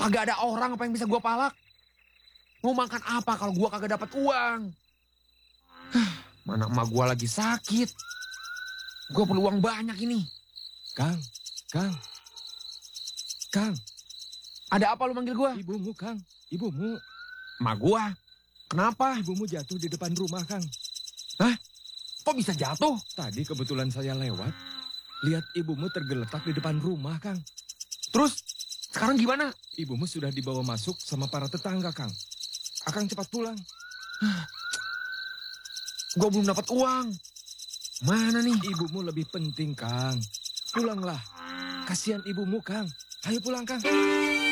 Kagak ada orang apa yang bisa gue palak. Mau makan apa kalau gue kagak dapat uang? Mana emak gue lagi sakit. Gue perlu uang banyak ini. Kang. Ada apa lu manggil gue? Ibumu, Kang. Ibumu. Emak gue? Kenapa? Ibumu jatuh di depan rumah, Kang. Hah? Kok bisa jatuh? Tadi kebetulan saya lewat. Lihat ibumu tergeletak di depan rumah, Kang. Terus, sekarang gimana? Ibumu sudah dibawa masuk sama para tetangga, Kang. Akang cepat pulang. Gue belum dapat uang. Mana nih? Ibumu lebih penting, Kang. Pulanglah. Kasihan ibumu, Kang. Ayo pulang, Kang.